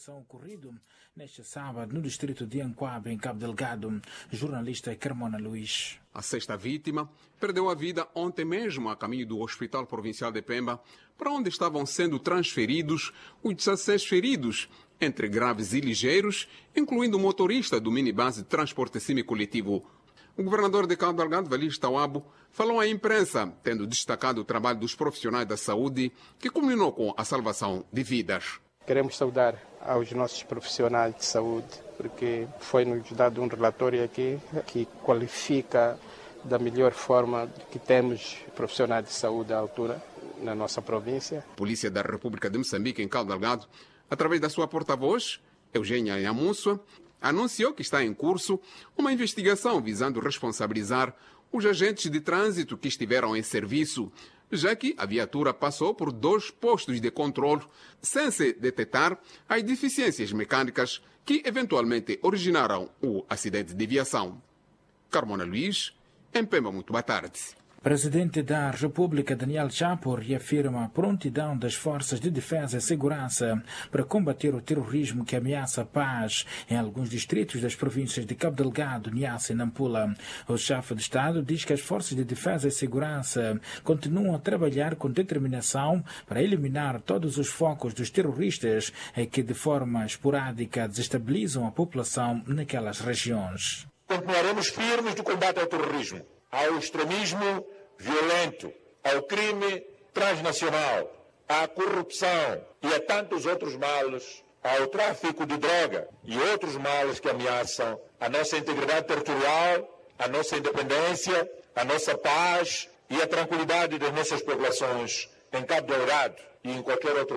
manifestação ocorrida neste sábado no distrito de Anquabe, em Cabo Delgado. Jornalista Carmona Luís. A sexta vítima perdeu a vida ontem mesmo a caminho do Hospital Provincial de Pemba, para onde estavam sendo transferidos os 16 feridos, entre graves e ligeiros, incluindo o motorista do minibus de transporte semicoletivo. O governador de Cabo Delgado, Valis Tawabo, falou à imprensa, tendo destacado o trabalho dos profissionais da saúde, que culminou com a salvação de vidas. Queremos saudar aos nossos profissionais de saúde, porque foi-nos dado um relatório aqui que qualifica da melhor forma que temos profissionais de saúde à altura na nossa província. A Polícia da República de Moçambique, em Cabo Delgado, através da sua porta-voz, Eugênia Nhamunsua, anunciou que está em curso uma investigação visando responsabilizar os agentes de trânsito que estiveram em serviço, já que a viatura passou por 2 postos de controle sem se detectar as deficiências mecânicas que eventualmente originaram o acidente de viação. Carmona Luís, em Pemba, muito boa tarde. Presidente da República, Daniel Chapo, reafirma a prontidão das forças de defesa e segurança para combater o terrorismo que ameaça a paz em alguns distritos das províncias de Cabo Delgado, Niassa e Nampula. O chefe de Estado diz que as forças de defesa e segurança continuam a trabalhar com determinação para eliminar todos os focos dos terroristas que de forma esporádica desestabilizam a população naquelas regiões. Continuaremos firmes no combate ao terrorismo, ao extremismo violento, ao crime transnacional, à corrupção e a tantos outros males, ao tráfico de droga e outros males que ameaçam a nossa integridade territorial, a nossa independência, a nossa paz e a tranquilidade das nossas populações em Cabo Delgado e em qualquer outro